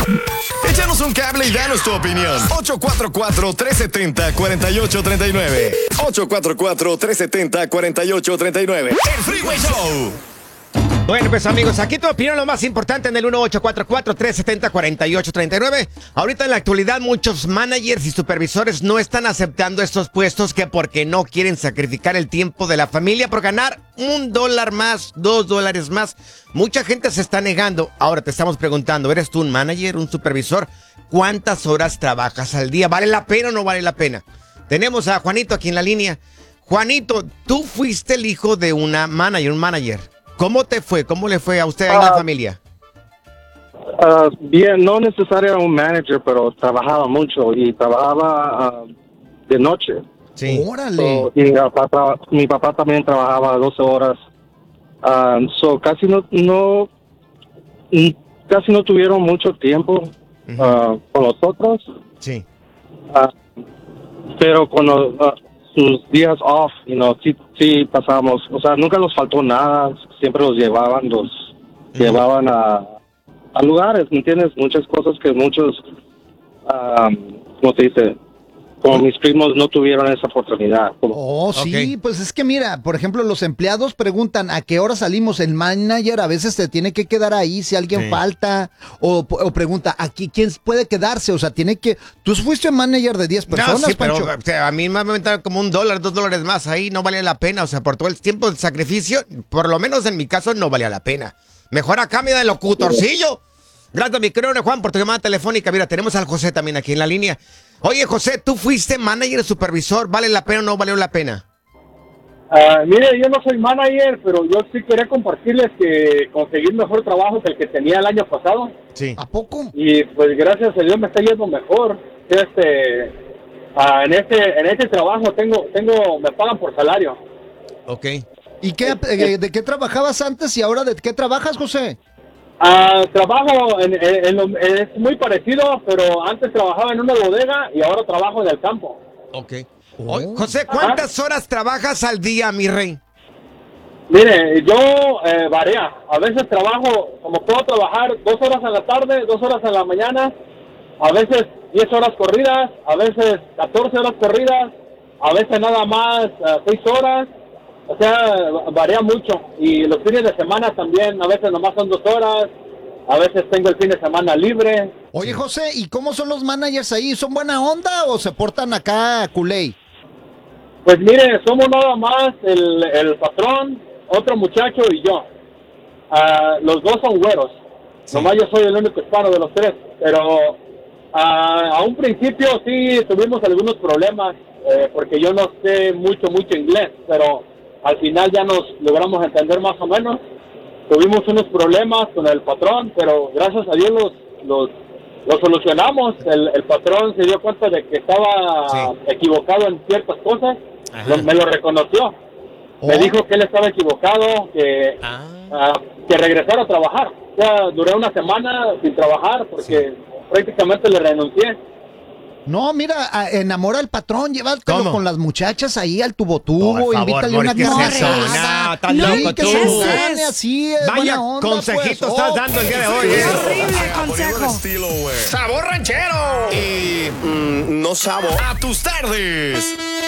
Échanos un cable y danos tu opinión. 844-370-4839. 844-370-4839. El Freeway Show. Bueno, pues amigos, aquí tu opinión lo más importante en el 1844-370-4839. Ahorita en la actualidad muchos managers y supervisores no están aceptando estos puestos que porque no quieren sacrificar el tiempo de la familia por ganar $1 más, $2 más. Mucha gente se está negando. Ahora te estamos preguntando, ¿eres tú un manager, un supervisor? ¿Cuántas horas trabajas al día? ¿Vale la pena o no vale la pena? Tenemos a Juanito aquí en la línea. Juanito, tú fuiste el hijo de un manager. ¿Cómo te fue? ¿Cómo le fue a usted en la familia? Bien, no necesariamente era un manager, pero trabajaba mucho y trabajaba de noche. Sí. Órale. Y mi papá también trabajaba 12 horas. Casi no tuvieron mucho tiempo con nosotros. Sí. Pero cuando sus días off, sí pasamos, o sea, nunca nos faltó nada, siempre los llevaban a lugares, ¿me entiendes? Muchas cosas que muchos, ¿cómo se dice? Como mis primos no tuvieron esa oportunidad. Oh, sí, Okay. pues es que mira, por ejemplo, los empleados preguntan a qué hora salimos. El manager a veces te tiene que quedar ahí si alguien Sí. falta o pregunta, ¿aquí quién puede quedarse? O sea, tiene que... Tú fuiste manager de 10 personas, No, sí, pero Pancho. o sea, a mí me va a aumentar como $1, $2 más. Ahí no valía la pena. O sea, por todo el tiempo de sacrificio, por lo menos en mi caso, no valía la pena. Mejor acá me da el locutorcillo. Gracias, mi querido Juan, por tu llamada telefónica. Mira, tenemos al José también aquí en la línea. Oye, José, tú fuiste manager, supervisor. ¿Vale la pena o no valió la pena? Mire, yo no soy manager, pero yo sí quería compartirles que conseguí mejor trabajo que el que tenía el año pasado. Sí. ¿A poco? Y pues gracias a Dios me está yendo mejor. En este trabajo me pagan por salario. Ok. ¿Y de qué trabajabas antes y ahora de qué trabajas, José? Trabajo es muy parecido, pero antes trabajaba en una bodega y ahora trabajo en el campo. Ok. Oye, José, ¿cuántas horas trabajas al día, mi rey? Mire, yo varía. A veces trabajo, como puedo trabajar 2 horas en la tarde, 2 horas en la mañana, a veces 10 horas corridas, a veces 14 horas corridas, a veces nada más 6 horas. O sea, varía mucho. Y los fines de semana también, a veces nomás son 2 horas, a veces tengo el fin de semana libre. Oye, José, ¿y cómo son los managers ahí? ¿Son buena onda o se portan acá culé? Pues mire, somos nada más el patrón, otro muchacho y yo. Los dos son güeros. Sí. Nomás yo soy el único hispano de los tres. Pero a un principio sí tuvimos algunos problemas, porque yo no sé mucho inglés, pero al final ya nos logramos entender más o menos. Tuvimos unos problemas con el patrón, pero gracias a Dios los solucionamos. El patrón se dio cuenta de que estaba equivocado en ciertas cosas. Me lo reconoció. Me dijo que él estaba equivocado, que regresara a trabajar. O sea, duré una semana sin trabajar porque prácticamente le renuncié. No, mira, enamora al patrón, llévatelo con las muchachas ahí al tubo, invítale una carnada. Estás loco tú. Así es. Vaya onda, consejito pues. estás dando el día de hoy. Horrible consejo. Estilo, ¡Sabor ranchero! Y no sabor a tus tardes.